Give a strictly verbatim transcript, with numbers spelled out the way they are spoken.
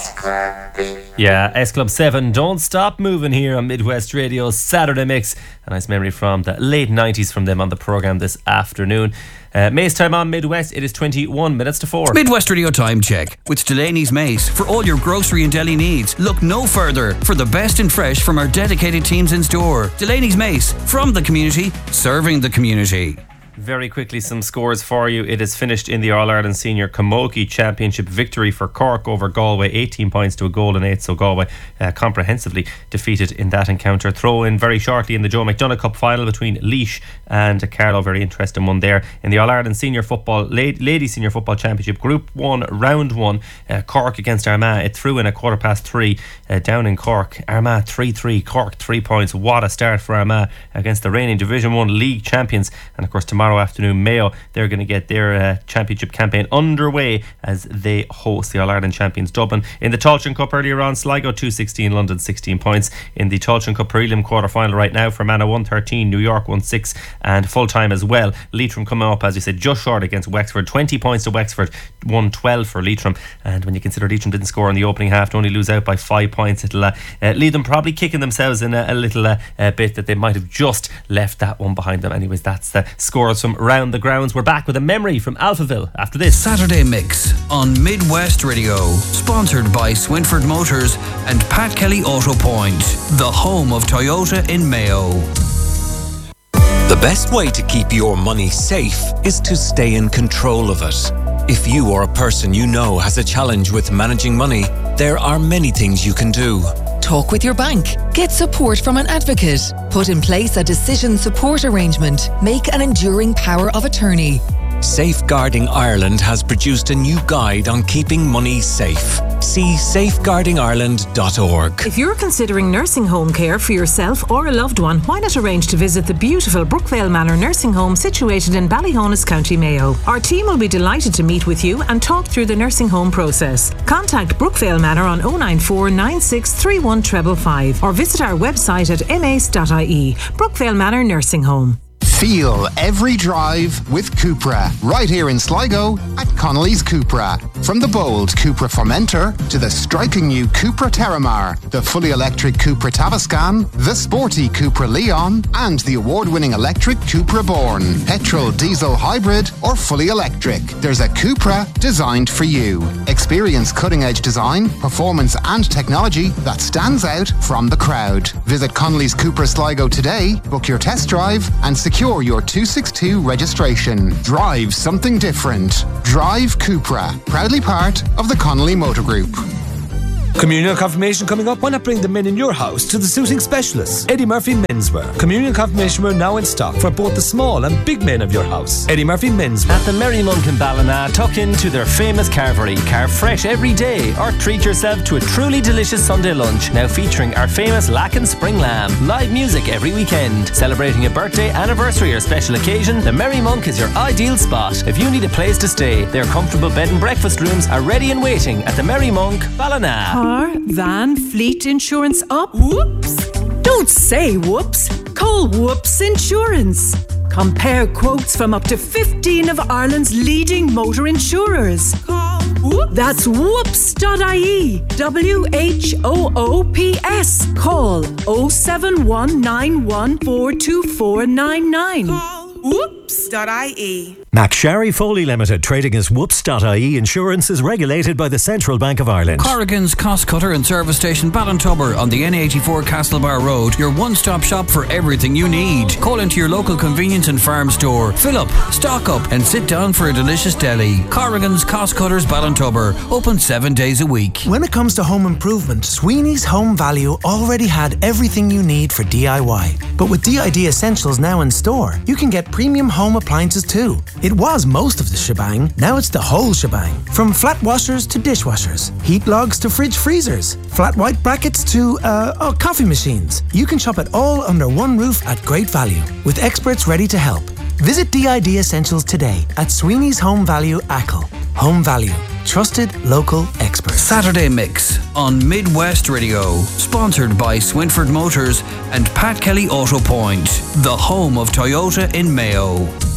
Yeah, S Club seven, Don't Stop Moving here on Midwest Radio's Saturday Mix. A nice memory from the late nineties from them on the programme this afternoon. Uh, Mace time on Midwest, it is twenty-one minutes to four. Midwest Radio Time Check with Delaney's Mace. For all your grocery and deli needs, look no further for the best in fresh from our dedicated teams in store. Delaney's Mace, from the community, serving the community. Very quickly, some scores for you. It is finished in the All-Ireland Senior Camogie Championship victory for Cork over Galway, eighteen points to a goal and eight, so Galway uh, comprehensively defeated in that encounter. Throw in very shortly in the Joe McDonagh Cup final between Laois and Carlow, very interesting one there. In the All-Ireland Senior Football Ladies Senior Football Championship Group one, Round one, uh, Cork against Armagh. It threw in a quarter past three uh, down in Cork. Armagh three three, Cork three points. What a start for Armagh against the reigning Division one League champions. And of course tomorrow Tomorrow afternoon, Mayo, they're going to get their uh, championship campaign underway as they host the All-Ireland champions Dublin. In the Tailteann Cup earlier on, Sligo two sixteen, London sixteen points. In the Tailteann Cup prelim quarter final right now, Fermanagh one thirteen, New York one six, and full time as well. Leitrim coming up, as you said, just short against Wexford, twenty points to Wexford, one twelve for Leitrim. And when you consider Leitrim didn't score in the opening half, to only lose out by five points, it'll uh, uh, leave them probably kicking themselves in a, a little uh, uh, bit that they might have just left that one behind them. Anyways, that's the scores from round the grounds. We're back with a memory from Alphaville after this. Saturday Mix on Midwest Radio, sponsored by Swinford Motors and Pat Kelly Auto Point, the home of Toyota in Mayo. The best way to keep your money safe is to stay in control of it. If you or a person you know has a challenge with managing money, there are many things you can do. Talk with your bank. Get support from an advocate. Put in place a decision support arrangement. Make an enduring power of attorney. Safeguarding Ireland has produced a new guide on keeping money safe. See safeguarding ireland dot org. If you're considering nursing home care for yourself or a loved one, why not arrange to visit the beautiful Brookvale Manor Nursing Home situated in Ballyhonus, County Mayo. Our team will be delighted to meet with you and talk through the nursing home process. Contact Brookvale Manor on oh nine four nine six three one five five five or visit our website at m a c e dot i e. Brookvale Manor Nursing Home. Feel every drive with Cupra, right here in Sligo at Connolly's Cupra. From the bold Cupra Formentor to the striking new Cupra Terramar, the fully electric Cupra Tavascan, the sporty Cupra Leon, and the award-winning electric Cupra Born. Petrol, diesel, hybrid, or fully electric, there's a Cupra designed for you. Experience cutting-edge design, performance and technology that stands out from the crowd. Visit Connolly's Cupra Sligo today, book your test drive and secure your two sixty-two registration. Drive something different. Drive Cupra, proudly part of the Connolly Motor Group. Communion confirmation coming up? Why not bring the men in your house to the suiting specialists? Eddie Murphy Menswear. Communion confirmation wear now in stock for both the small and big men of your house. Eddie Murphy Menswear. At the Merry Monk in Ballina, tuck into their famous carvery. Carve fresh every day or treat yourself to a truly delicious Sunday lunch. Now featuring our famous Lacken Spring Lamb. Live music every weekend. Celebrating a birthday, anniversary or special occasion, the Merry Monk is your ideal spot. If you need a place to stay, their comfortable bed and breakfast rooms are ready and waiting at the Merry Monk, Ballina. Car, van, fleet insurance up? Whoops! Don't say whoops. Call Whoops Insurance. Compare quotes from up to fifteen of Ireland's leading motor insurers. Call Whoops. That's whoops dot I E. W H O O P S. Call oh seven one nine one four two four nine nine. Call whoops dot I E. McSharry Foley Limited, trading as whoops dot I E Insurance, is regulated by the Central Bank of Ireland. Corrigan's Cost Cutter and Service Station Ballintubber on the N eighty-four Castlebar Road, your one-stop shop for everything you need. Call into your local convenience and farm store. Fill up, stock up and sit down for a delicious deli. Corrigan's Cost Cutters Ballintubber, open seven days a week. When it comes to home improvement, Sweeney's Home Value already had everything you need for D I Y. But with D I D Essentials now in store, you can get premium home appliances too. It was most of the shebang, now it's the whole shebang. From flat washers to dishwashers, heat logs to fridge freezers, flat white brackets to, uh, oh, coffee machines. You can shop it all under one roof at great value, with experts ready to help. Visit D I D Essentials today at Sweeney's Home Value Ackle. Home Value. Trusted local experts. Saturday Mix on Midwest Radio, sponsored by Swinford Motors and Pat Kelly Auto Point, the home of Toyota in Mayo.